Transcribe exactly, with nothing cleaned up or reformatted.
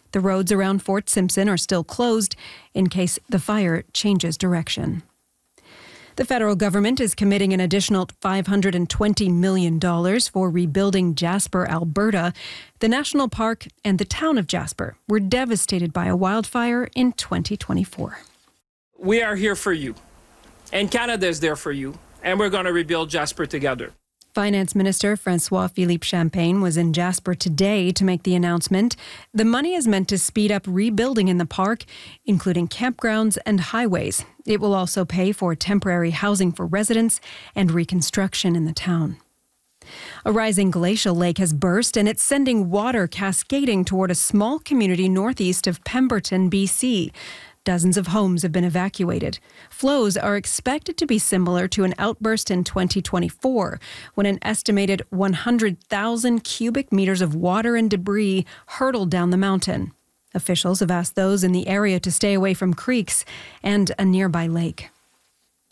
The roads around Fort Simpson are still closed in case the fire changes direction. The federal government is committing an additional five hundred twenty million dollars for rebuilding Jasper, Alberta. The national park and the town of Jasper were devastated by a wildfire in twenty twenty-four. We are here for you, and Canada is there for you, and we're going to rebuild Jasper together. Finance Minister François-Philippe Champagne was in Jasper today to make the announcement. The money is meant to speed up rebuilding in the park, including campgrounds and highways. It will also pay for temporary housing for residents and reconstruction in the town. A rising glacial lake has burst, and it's sending water cascading toward a small community northeast of Pemberton, B C. Dozens of homes have been evacuated. Flows are expected to be similar to an outburst in twenty twenty-four, when an estimated one hundred thousand cubic meters of water and debris hurtled down the mountain. Officials have asked those in the area to stay away from creeks and a nearby lake.